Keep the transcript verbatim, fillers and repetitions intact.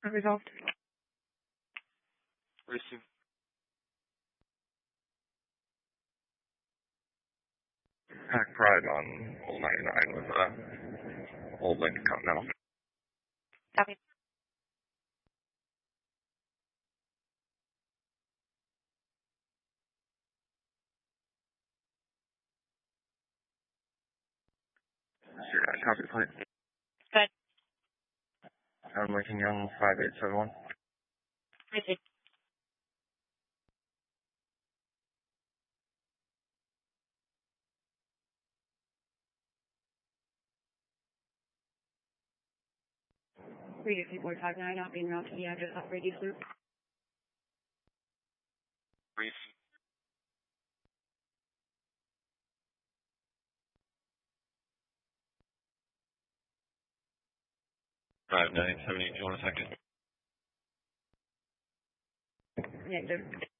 Resolved. Receive. Pack Pride on Old ninety-nine with uh, Old Lincoln Continental. Copy. Sure, uh, copy plate. Good. I'm Lincoln Young five eight seven one. Receive. Radio four five nine, not being routed to the address off radius loop. Brief. Five nine seven eight. Do you want a second? Negative.